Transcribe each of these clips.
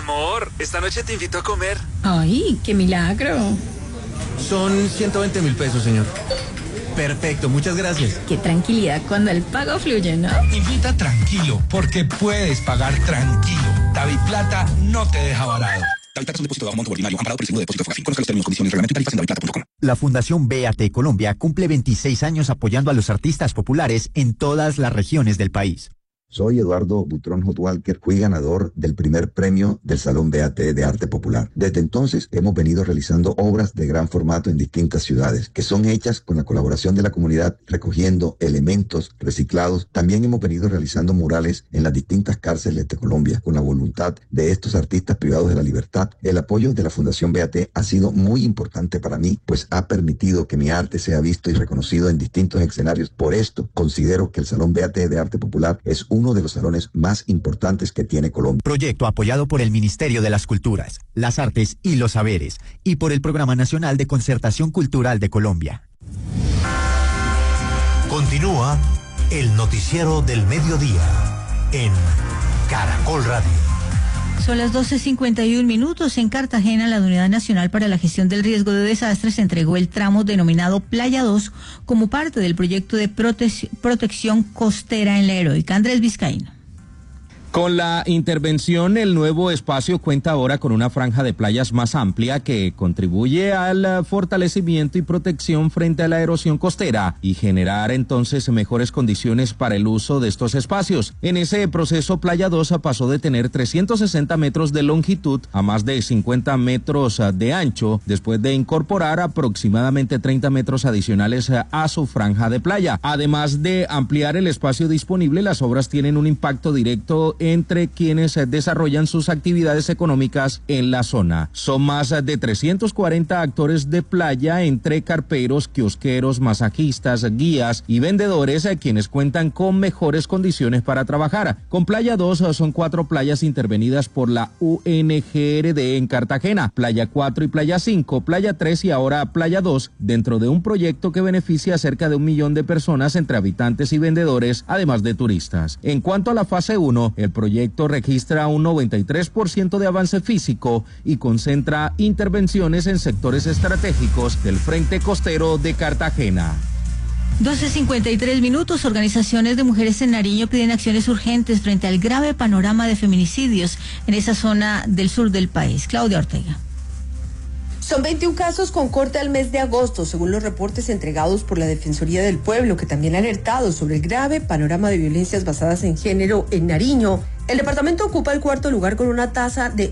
Amor, esta noche te invito a comer. Ay, qué milagro. Son 120.000 pesos, señor. Perfecto, muchas gracias. Qué tranquilidad cuando el pago fluye, ¿no? Invita tranquilo, porque puedes pagar tranquilo. DaviPlata no te deja varado. DaviPlata es un depósito de monto ordinario amparado por el seguro de depósito Fogafín. Conozca los términos, condiciones, reglamento y tarifas en daviplata.com. La Fundación BAT Colombia cumple 26 años apoyando a los artistas populares en todas las regiones del país. Soy Eduardo Butrón Hotwalker, fui ganador del primer premio del Salón BAT de Arte Popular. Desde entonces hemos venido realizando obras de gran formato en distintas ciudades, que son hechas con la colaboración de la comunidad, recogiendo elementos reciclados. También hemos venido realizando murales en las distintas cárceles de Colombia, con la voluntad de estos artistas privados de la libertad. El apoyo de la Fundación BAT ha sido muy importante para mí, pues ha permitido que mi arte sea visto y reconocido en distintos escenarios. Por esto, considero que el Salón BAT de Arte Popular es uno de los salones más importantes que tiene Colombia. Proyecto apoyado por el Ministerio de las Culturas, las Artes y los Saberes y por el Programa Nacional de Concertación Cultural de Colombia. Continúa el noticiero del mediodía en Caracol Radio. Son las 12:51. En Cartagena, la Unidad Nacional para la Gestión del Riesgo de Desastres entregó el tramo denominado Playa 2 como parte del proyecto de protección costera en la Heroica. Andrés Vizcaíno. Con la intervención, el nuevo espacio cuenta ahora con una franja de playas más amplia que contribuye al fortalecimiento y protección frente a la erosión costera y generar entonces mejores condiciones para el uso de estos espacios. En ese proceso, Playa 2 pasó de tener 360 metros de longitud a más de 50 metros de ancho, después de incorporar aproximadamente 30 metros adicionales a su franja de playa. Además de ampliar el espacio disponible, las obras tienen un impacto directo entre quienes desarrollan sus actividades económicas en la zona. Son más de 340 actores de playa entre carperos, kiosqueros, masajistas, guías y vendedores quienes cuentan con mejores condiciones para trabajar. Con Playa 2 son 4 playas intervenidas por la UNGRD en Cartagena, Playa 4 y Playa 5, Playa 3 y ahora Playa 2, dentro de un proyecto que beneficia a cerca de 1 millón de personas entre habitantes y vendedores, además de turistas. En cuanto a la fase 1, el proyecto registra un 93% de avance físico y concentra intervenciones en sectores estratégicos del frente costero de Cartagena. 12:53. Organizaciones de mujeres en Nariño piden acciones urgentes frente al grave panorama de feminicidios en esa zona del sur del país. Claudia Ortega. Son 21 casos con corte al mes de agosto, según los reportes entregados por la Defensoría del Pueblo, que también ha alertado sobre el grave panorama de violencias basadas en género en Nariño. El departamento ocupa el 4º lugar con una tasa de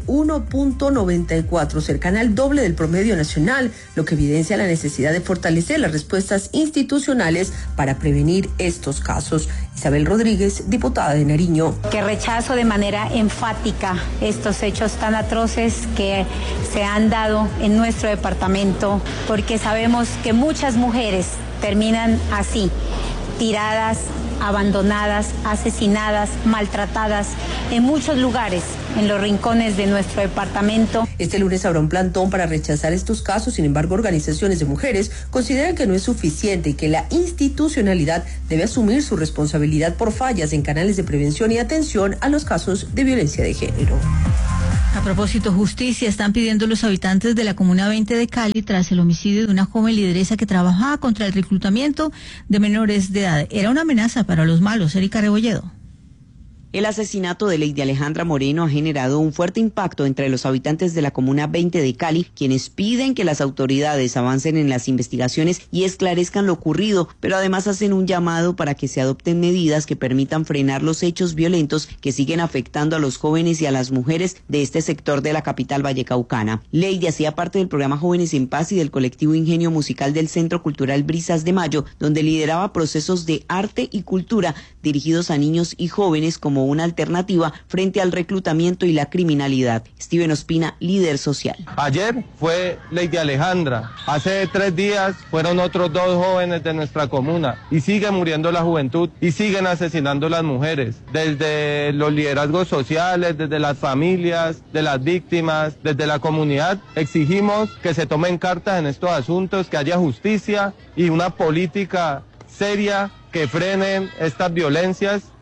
1.94, cercana al doble del promedio nacional, lo que evidencia la necesidad de fortalecer las respuestas institucionales para prevenir estos casos. Isabel Rodríguez, diputada de Nariño. Que rechazo de manera enfática estos hechos tan atroces que se han dado en nuestro departamento, porque sabemos que muchas mujeres terminan así, tiradas, abandonadas, asesinadas, maltratadas en muchos lugares, en los rincones de nuestro departamento. Este lunes habrá un plantón para rechazar estos casos. Sin embargo, organizaciones de mujeres consideran que no es suficiente y que la institucionalidad debe asumir su responsabilidad por fallas en canales de prevención y atención a los casos de violencia de género. A propósito, justicia están pidiendo los habitantes de la Comuna 20 de Cali tras el homicidio de una joven lideresa que trabajaba contra el reclutamiento de menores de edad. Era una amenaza para los malos. Erika Rebolledo. El asesinato de Lady Alejandra Moreno ha generado un fuerte impacto entre los habitantes de la Comuna 20 de Cali, quienes piden que las autoridades avancen en las investigaciones y esclarezcan lo ocurrido, pero además hacen un llamado para que se adopten medidas que permitan frenar los hechos violentos que siguen afectando a los jóvenes y a las mujeres de este sector de la capital vallecaucana. Lady hacía parte del programa Jóvenes en Paz y del colectivo Ingenio Musical del Centro Cultural Brisas de Mayo, donde lideraba procesos de arte y cultura dirigidos a niños y jóvenes como una alternativa frente al reclutamiento y la criminalidad. Steven Ospina, líder social. Ayer fue Lady Alejandra, hace 3 días fueron otros 2 jóvenes de nuestra comuna y sigue muriendo la juventud y siguen asesinando las mujeres, desde los liderazgos sociales, desde las familias, de las víctimas, desde la comunidad. Exigimos que se tomen cartas en estos asuntos, que haya justicia y una política seria que frenen estas violencias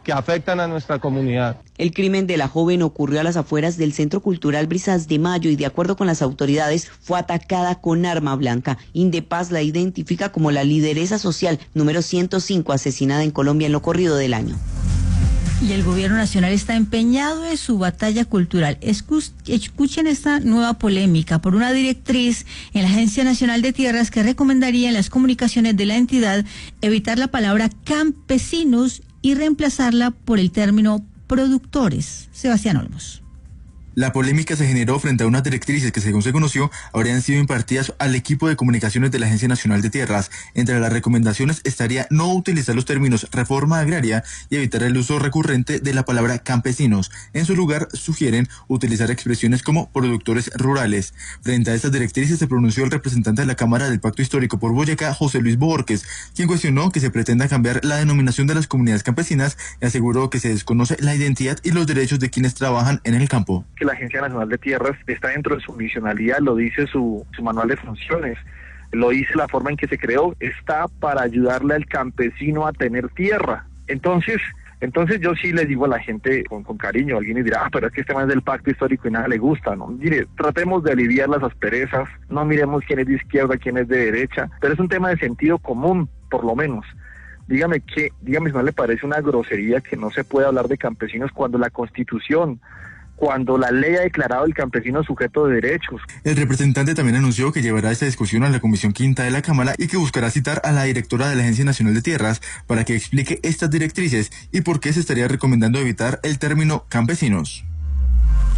que afectan a nuestra comunidad. El crimen de la joven ocurrió a las afueras del Centro Cultural Brisas de Mayo y, de acuerdo con las autoridades, fue atacada con arma blanca. Indepaz la identifica como la lideresa social número 105 asesinada en Colombia en lo corrido del año. Y el gobierno nacional está empeñado en su batalla cultural. Escuchen esta nueva polémica por una directriz en la Agencia Nacional de Tierras que recomendaría en las comunicaciones de la entidad evitar la palabra campesinos y reemplazarla por el término productores. Sebastián Olmos. La polémica se generó frente a unas directrices que, según se conoció, habrían sido impartidas al equipo de comunicaciones de la Agencia Nacional de Tierras. Entre las recomendaciones estaría no utilizar los términos reforma agraria y evitar el uso recurrente de la palabra campesinos. En su lugar, sugieren utilizar expresiones como productores rurales. Frente a estas directrices se pronunció el representante de la Cámara del Pacto Histórico por Boyacá, José Luis Borges, quien cuestionó que se pretenda cambiar la denominación de las comunidades campesinas y aseguró que se desconoce la identidad y los derechos de quienes trabajan en el campo. La Agencia Nacional de Tierras está dentro de su misionalidad, lo dice su manual de funciones, lo dice la forma en que se creó, está para ayudarle al campesino a tener tierra. Entonces yo sí les digo a la gente con cariño, alguien dirá, pero es que este man es del pacto histórico y nada le gusta, ¿no? Mire, tratemos de aliviar las asperezas, no miremos quién es de izquierda, quién es de derecha, pero es un tema de sentido común, por lo menos. Dígame si no le parece una grosería que no se puede hablar de campesinos cuando la Constitución, cuando la ley ha declarado al campesino sujeto de derechos. El representante también anunció que llevará esta discusión a la Comisión Quinta de la Cámara y que buscará citar a la directora de la Agencia Nacional de Tierras para que explique estas directrices y por qué se estaría recomendando evitar el término campesinos.